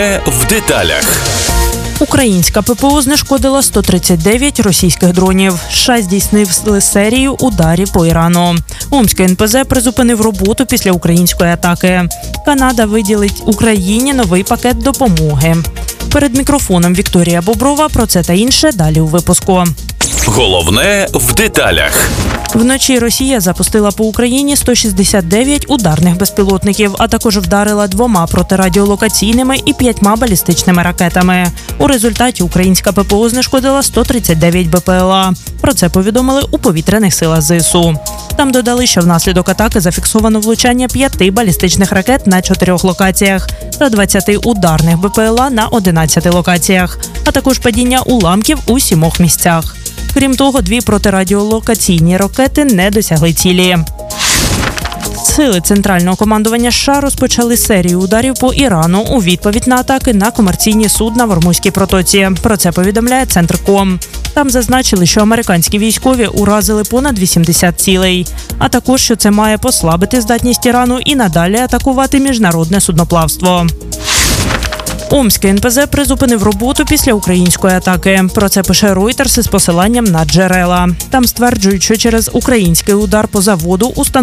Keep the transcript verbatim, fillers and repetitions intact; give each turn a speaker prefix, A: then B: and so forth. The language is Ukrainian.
A: В деталях.
B: Українська ППО знешкодила сто тридцять дев'ять російських дронів. США здійснили серію ударів по Ірану. Омський ен пе зет призупинив роботу після української атаки. Канада виділить Україні новий пакет допомоги. Перед мікрофоном Вікторія Боброва. Про це та інше далі у випуску.
A: Головне в деталях.
B: Вночі Росія запустила по Україні сто шістдесят дев'ять ударних безпілотників, а також вдарила двома протирадіолокаційними і п'ятьма балістичними ракетами. У результаті українська ППО знешкодила сто тридцять дев'ять бе пе ел а. Про це повідомили у повітряних силах зе ес у. Там додали, що внаслідок атаки зафіксовано влучання п'яти балістичних ракет на чотирьох локаціях та двадцяти ударних бе пе ел а на одинадцяти локаціях, а також падіння уламків у сімох місцях. Крім того, дві протирадіолокаційні ракети не досягли цілі. Сили Центрального командування США розпочали серію ударів по Ірану у відповідь на атаки на комерційні судна в Ормузькій протоці. Про це повідомляє Центрком. Там зазначили, що американські військові уразили понад вісімдесят цілей, а також, що це має послабити здатність Ірану і надалі атакувати міжнародне судноплавство. Омський ен пе зет призупинив роботу після української атаки. Про це пише Reuters із посиланням на джерела. Там стверджують, що через український удар по заводу установили